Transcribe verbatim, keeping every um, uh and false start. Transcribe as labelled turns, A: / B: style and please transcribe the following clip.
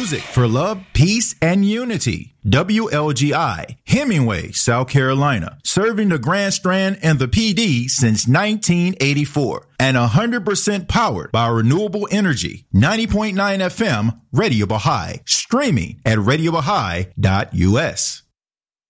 A: Music for love, peace, and unity. W L G I, Hemingway, South Carolina, serving the Grand Strand and the P D since nineteen eighty-four, and one hundred percent powered by renewable energy. ninety point nine F M, Radio Baha'i, streaming at radio baha'i dot u s.